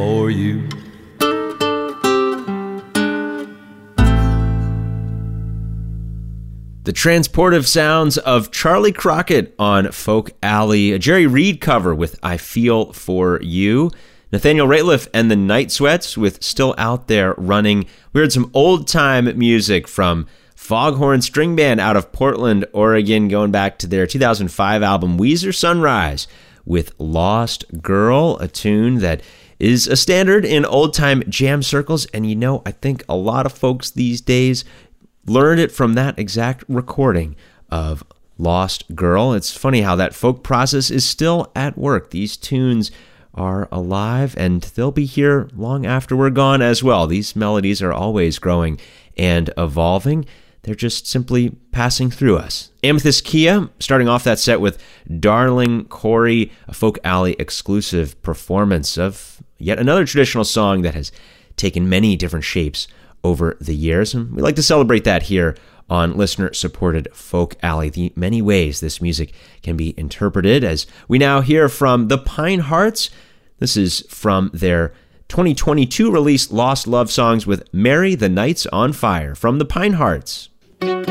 for you. The transportive sounds of Charlie Crockett on Folk Alley, a Jerry Reed cover with I Feel For You, Nathaniel Rateliff and the Night Sweats with Still Out There Running. We heard some old-time music from Foghorn String Band out of Portland, Oregon, going back to their 2005 album Weezer Sunrise with Lost Girl, a tune that is a standard in old-time jam circles, and you know, I think a lot of folks these days learned it from that exact recording of Lost Girl. It's funny how that folk process is still at work. These tunes are alive, and they'll be here long after we're gone as well. These melodies are always growing and evolving. They're just simply passing through us. Amethyst Kia starting off that set with Darling Corey, a Folk Alley exclusive performance of yet another traditional song that has taken many different shapes over the years, and we like to celebrate that here on listener-supported Folk Alley, the many ways this music can be interpreted, as we now hear from the Pine Hearts. This is from their 2022 release Lost Love Songs with Mary the Nights on Fire from the Pine Hearts.